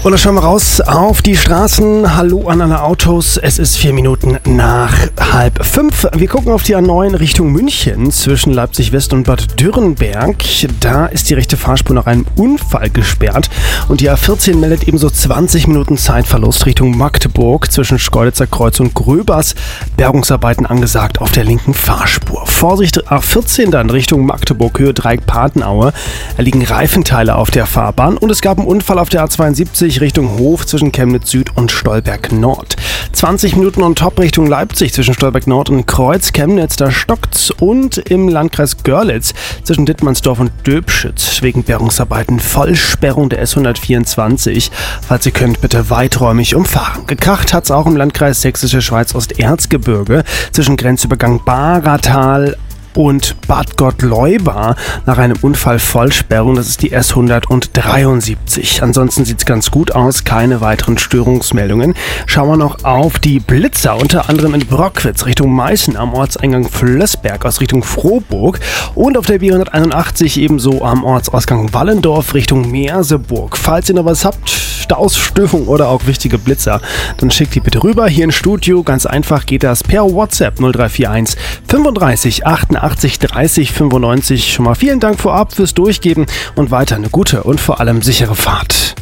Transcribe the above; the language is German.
Und dann schauen wir raus auf die Straßen. Hallo an alle Autos. Es ist 4 Minuten nach 4:30. Wir gucken auf die A9 Richtung München zwischen Leipzig West und Bad Dürrenberg. Da ist die rechte Fahrspur nach einem Unfall gesperrt. Und die A14 meldet ebenso 20 Minuten Zeitverlust Richtung Magdeburg zwischen Schkeuditzer Kreuz und Gröbers. Bergungsarbeiten angesagt auf der linken Fahrspur. Vorsicht, A14 dann Richtung Magdeburg, Höhe Dreieck-Patenaue. Da liegen Reifenteile auf der Fahrbahn und es gab einen Unfall auf der A72 Richtung Hof zwischen Chemnitz Süd und Stolberg Nord. 20 Minuten on top Richtung Leipzig zwischen Stolberg Nord und Kreuz Chemnitz, da stockt's, und im Landkreis Görlitz zwischen Dittmannsdorf und Döbschütz wegen Bergungsarbeiten Vollsperrung der S124. Falls ihr könnt, bitte weiträumig umfahren. Gekracht hat's auch im Landkreis Sächsische Schweiz Osterzgebirge zwischen Grenzübergang Bahratal und Bad Gottleuba nach einem Unfall Vollsperrung. Das ist die S173. Ansonsten sieht es ganz gut aus, keine weiteren Störungsmeldungen. Schauen wir noch auf die Blitzer, unter anderem in Brockwitz Richtung Meißen am Ortseingang Flößberg aus Richtung Frohburg und auf der B181 ebenso am Ortsausgang Wallendorf Richtung Merseburg. Falls ihr noch was habt, Stausstörung oder auch wichtige Blitzer, dann schickt die bitte rüber hier ins Studio. Ganz einfach geht das per WhatsApp 0341 35 88 30 95. Schon mal vielen Dank vorab fürs Durchgeben und weiter eine gute und vor allem sichere Fahrt.